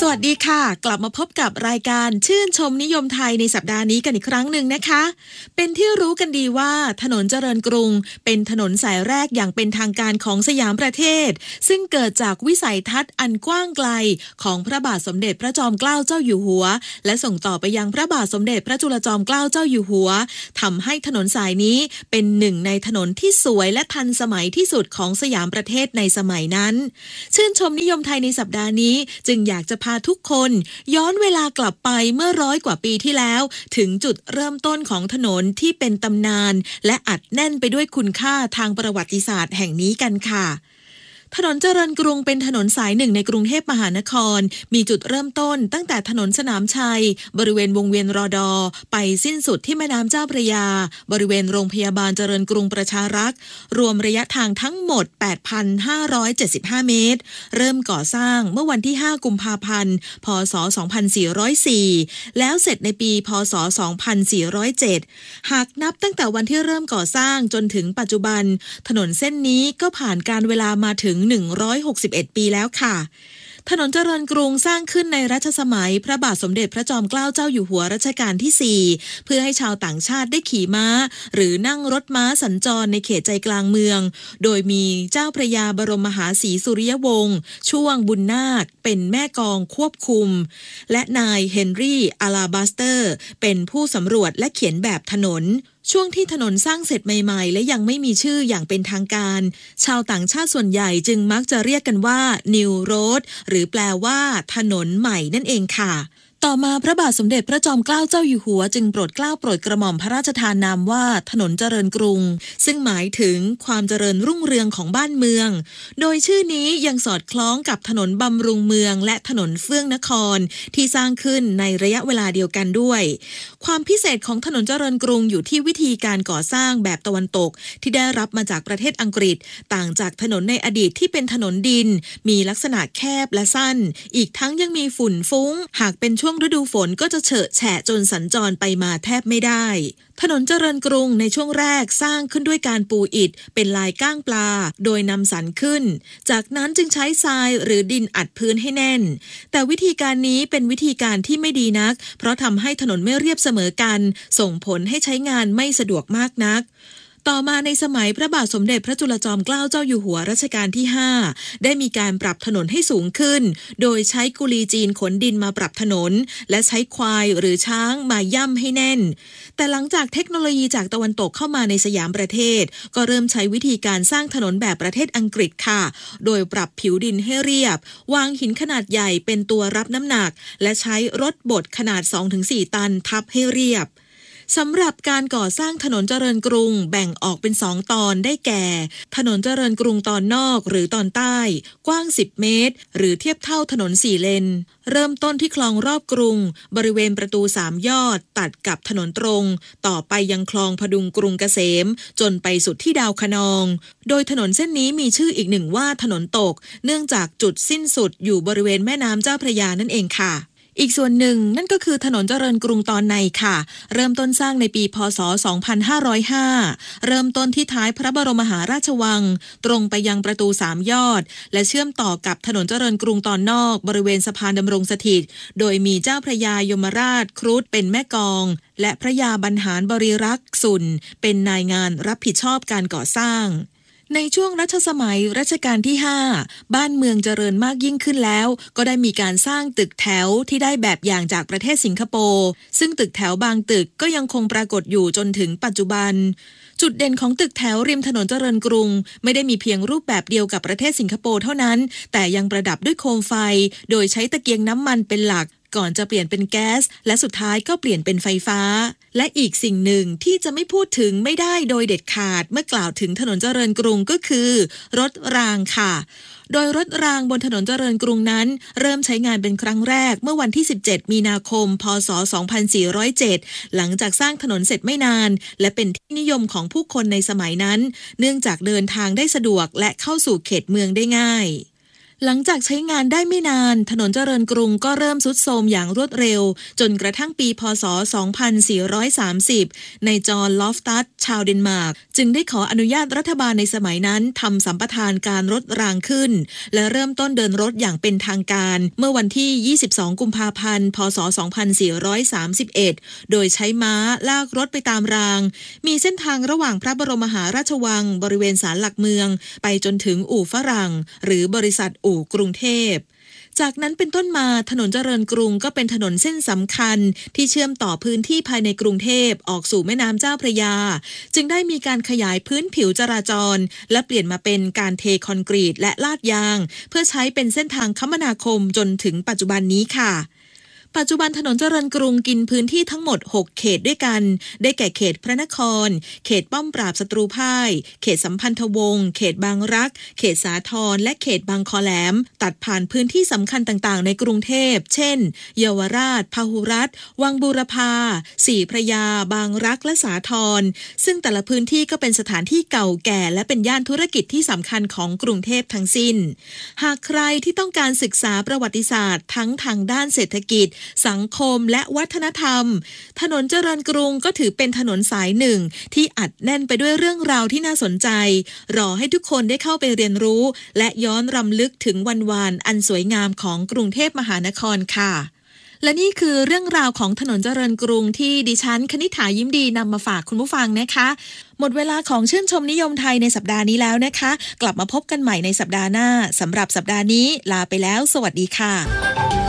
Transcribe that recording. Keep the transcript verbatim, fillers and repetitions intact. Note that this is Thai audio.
สวัสดีค่ะกลับมาพบกับรายการชื่นชมนิยมไทยในสัปดาห์นี้กันอีกครั้งหนึ่งนะคะเป็นที่รู้กันดีว่าถนนเจริญกรุงเป็นถนนสายแรกอย่างเป็นทางการของสยามประเทศซึ่งเกิดจากวิสัยทัศน์อันกว้างไกลของพระบาทสมเด็จพระจอมเกล้าเจ้าอยู่หัวและส่งต่อไปยังพระบาทสมเด็จพระจุลจอมเกล้าเจ้าอยู่หัวทำให้ถนนสายนี้เป็นหนึ่งในถนนที่สวยและทันสมัยที่สุดของสยามประเทศในสมัยนั้นชื่นชมนิยมไทยในสัปดาห์นี้จึงอยากจะพาทุกคนย้อนเวลากลับไปเมื่อร้อยกว่าปีที่แล้วถึงจุดเริ่มต้นของถนนที่เป็นตำนานและอัดแน่นไปด้วยคุณค่าทางประวัติศาสตร์แห่งนี้กันค่ะถนนเจริญกรุงเป็นถนนสายหนึ่งในกรุงเทพมหานครมีจุดเริ่มต้นตั้งแต่ถนนสนามชัยบริเวณวงเวียนรอดอไปสิ้นสุดที่แม่น้ำเจ้าพระยาบริเวณโรงพยาบาลเจริญกรุงประชารักษ์รวมระยะทางทั้งหมด แปดพันห้าร้อยเจ็ดสิบห้า เมตรเริ่มก่อสร้างเมื่อวันที่ห้ากุมภาพันธ์พ.ศ. สองพันสี่ร้อยสี่ แล้วเสร็จในปีพ.ศ. สองพันสี่ร้อยเจ็ดหากนับตั้งแต่วันที่เริ่มก่อสร้างจนถึงปัจจุบันถนนเส้นนี้ก็ผ่านการเวลามาถึงหนึ่งร้อยหกสิบเอ็ด ปีแล้วค่ะถนนเจริญกรุงสร้างขึ้นในรัชสมัยพระบาทสมเด็จพระจอมเกล้าเจ้าอยู่หัวรัชกาลที่สี่เพื่อให้ชาวต่างชาติได้ขี่ม้าหรือนั่งรถม้าสัญจรในเขตใจกลางเมืองโดยมีเจ้าพระยาบรมมหาศรีสุริยวงศ์ช่วงบุญนาคเป็นแม่กองควบคุมและนายเฮนรี่อาลาบัสเตอร์เป็นผู้สำรวจและเขียนแบบถนนช่วงที่ถนนสร้างเสร็จใหม่ๆและยังไม่มีชื่ออย่างเป็นทางการชาวต่างชาติส่วนใหญ่จึงมักจะเรียกกันว่า New Road หรือแปลว่าถนนใหม่นั่นเองค่ะต่อมาพระบาทสมเด็จพระจอมเกล้าเจ้าอยู่หัวจึงโปรดเกล้าโปรดกระหม่อมพระราชทานนามว่าถนนเจริญกรุงซึ่งหมายถึงความเจริญรุ่งเรืองของบ้านเมืองโดยชื่อนี้ยังสอดคล้องกับถนนบำรุงเมืองและถนนเฟื่องนครที่สร้างขึ้นในระยะเวลาเดียวกันด้วยความพิเศษของถนนเจริญกรุงอยู่ที่วิธีการก่อสร้างแบบตะวันตกที่ได้รับมาจากประเทศอังกฤษต่างจากถนนในอดีตที่เป็นถนนดินมีลักษณะแคบและสั้นอีกทั้งยังมีฝุ่นฟุ้งหากเป็นช่วงฤดูฝนก็จะเฉอะแฉะจนสัญจรไปมาแทบไม่ได้ถนนเจริญกรุงในช่วงแรกสร้างขึ้นด้วยการปูอิฐเป็นลายก้างปลาโดยนำสันขึ้นจากนั้นจึงใช้ทรายหรือดินอัดพื้นให้แน่นแต่วิธีการนี้เป็นวิธีการที่ไม่ดีนักเพราะทำให้ถนนไม่เรียบเสมอกันส่งผลให้ใช้งานไม่สะดวกมากนักต่อมาในสมัยพระบาทสมเด็จพระจุลจอมเกล้าเจ้าอยู่หัวรัชกาลที่ห้าได้มีการปรับถนนให้สูงขึ้นโดยใช้กุลีจีนขนดินมาปรับถนนและใช้ควายหรือช้างมาย่ำให้แน่นแต่หลังจากเทคโนโลยีจากตะวันตกเข้ามาในสยามประเทศก็เริ่มใช้วิธีการสร้างถนนแบบประเทศอังกฤษค่ะโดยปรับผิวดินให้เรียบวางหินขนาดใหญ่เป็นตัวรับน้ำหนักและใช้รถบดขนาด สองถึงสี่ ตันทับให้เรียบสำหรับการก่อสร้างถนนเจริญกรุงแบ่งออกเป็นสองตอนได้แก่ถนนเจริญกรุงตอนนอกหรือตอนใต้กว้างสิบเมตรหรือเทียบเท่าถนนสี่เลนเริ่มต้นที่คลองรอบกรุงบริเวณประตูสามยอดตัดกับถนนตรงต่อไปยังคลองพดุงกรุงเกษมจนไปสุดที่ดาวคะนองโดยถนนเส้นนี้มีชื่ออีกหนึ่งว่าถนนตกเนื่องจากจุดสิ้นสุดอยู่บริเวณแม่น้ำเจ้าพระยานั่นเองค่ะอีกส่วนหนึ่งนั่นก็คือถนนเจริญกรุงตอนในค่ะเริ่มต้นสร้างในปีพ.ศ. สองพันห้าร้อยห้าเริ่มต้นที่ท้ายพระบรมมหาราชวังตรงไปยังประตูสามยอดและเชื่อมต่อกับถนนเจริญกรุงตอนนอกบริเวณสะพานดำรงสถิตโดยมีเจ้าพระยายมราชครุฑเป็นแม่กองและพระยาบรรหารบริรักษ์สุนเป็นนายงานรับผิดชอบการก่อสร้างในช่วงรัชสมัยรัชกาลที่ห้าบ้านเมืองเจริญมากยิ่งขึ้นแล้วก็ได้มีการสร้างตึกแถวที่ได้แบบอย่างจากประเทศสิงคโปร์ซึ่งตึกแถวบางตึกก็ยังคงปรากฏอยู่จนถึงปัจจุบันจุดเด่นของตึกแถวริมถนนเจริญกรุงไม่ได้มีเพียงรูปแบบเดียวกับประเทศสิงคโปร์เท่านั้นแต่ยังประดับด้วยโคมไฟโดยใช้ตะเกียงน้ำมันเป็นหลักก่อนจะเปลี่ยนเป็นแก๊สและสุดท้ายก็เปลี่ยนเป็นไฟฟ้าและอีกสิ่งหนึ่งที่จะไม่พูดถึงไม่ได้โดยเด็ดขาดเมื่อกล่าวถึงถนนเจริญกรุงก็คือรถรางค่ะโดยรถรางบนถนนเจริญกรุงนั้นเริ่มใช้งานเป็นครั้งแรกเมื่อวันที่สิบเจ็ดมีนาคมพ.ศ. สองพันสี่ร้อยเจ็ดหลังจากสร้างถนนเสร็จไม่นานและเป็นที่นิยมของผู้คนในสมัยนั้นเนื่องจากเดินทางได้สะดวกและเข้าสู่เขตเมืองได้ง่ายหลังจากใช้งานได้ไม่นานถนนเจริญกรุงก็เริ่มทรุดโทรมอย่างรวดเร็วจนกระทั่งปีพ.ศ. สองพันสี่ร้อยสามสิบในจอห์น ลอฟตัสชาวเดนมาร์กจึงได้ขออนุญาตรัฐบาลในสมัยนั้นทำสัมปทานการรถรางขึ้นและเริ่มต้นเดินรถอย่างเป็นทางการเมื่อวันที่ยี่สิบสองกุมภาพันธ์พ.ศ. สองพันสี่ร้อยสามสิบเอ็ดโดยใช้ม้าลากรถไปตามรางมีเส้นทางระหว่างพระบรมมหาราชวังบริเวณศาลหลักเมืองไปจนถึงอู่ฝรั่งหรือบริษัทอู่กรุงเทพจากนั้นเป็นต้นมาถนนเจริญกรุงก็เป็นถนนเส้นสำคัญที่เชื่อมต่อพื้นที่ภายในกรุงเทพออกสู่แม่น้ำเจ้าพระยาจึงได้มีการขยายพื้นผิวจราจรและเปลี่ยนมาเป็นการเทคอนกรีตและลาดยางเพื่อใช้เป็นเส้นทางคมนาคมจนถึงปัจจุบันนี้ค่ะปัจจุบันถนนเจริญกรุงกินพื้นที่ทั้งหมดหกเขตด้วยกันได้แก่เขตพระนครเขตป้อมปราบศัตรูพ่ายเขตสัมพันธวงศ์เขตบางรักเขตสาทรและเขตบางคอแหลมตัดผ่านพื้นที่สำคัญต่างๆในกรุงเทพเช่นเยาวราชพหุรัตน์วังบูรพาศรีพระยาบางรักและสาทรซึ่งแต่ละพื้นที่ก็เป็นสถานที่เก่าแก่และเป็นย่านธุรกิจที่สำคัญของกรุงเทพทั้งสิ้นหากใครที่ต้องการศึกษาประวัติศาสตร์ทั้งทางด้านเศรษฐกิจสังคมและวัฒนธรรมถนนเจริญกรุงก็ถือเป็นถนนสายหนึ่งที่อัดแน่นไปด้วยเรื่องราวที่น่าสนใจรอให้ทุกคนได้เข้าไปเรียนรู้และย้อนรำลึกถึงวันวานอันสวยงามของกรุงเทพมหานครค่ะและนี่คือเรื่องราวของถนนเจริญกรุงที่ดิฉันคณิษฐายิ้มดีนำมาฝากคุณผู้ฟังนะคะหมดเวลาของชื่นชมนิยมไทยในสัปดาห์นี้แล้วนะคะกลับมาพบกันใหม่ในสัปดาห์หน้าสำหรับสัปดาห์นี้ลาไปแล้วสวัสดีค่ะ